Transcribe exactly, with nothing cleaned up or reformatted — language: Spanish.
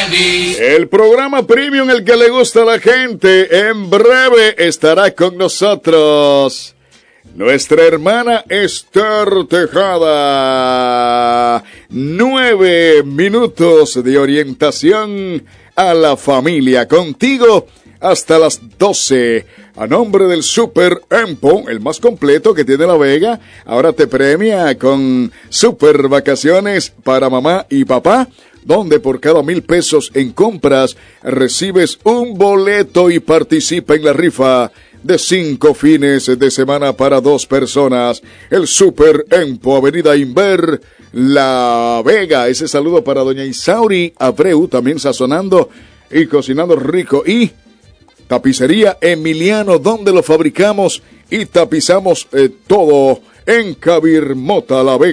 feliz. El programa premium, el que le gusta a la gente, en breve estará con nosotros nuestra hermana Esther Tejada. Nueve minutos de orientación a la familia. Contigo hasta las doce. A nombre del Super Empo, el más completo que tiene La Vega, ahora te premia con super vacaciones para mamá y papá, donde por cada mil pesos en compras recibes un boleto y participa en la rifa de cinco fines de semana para dos personas. El Super Empo, Avenida Inver, La Vega. Ese saludo para doña Isauri Abreu, también sazonando y cocinando rico. Y Tapicería Emiliano, donde lo fabricamos y tapizamos eh, todo en Cabir Mota, La Vega.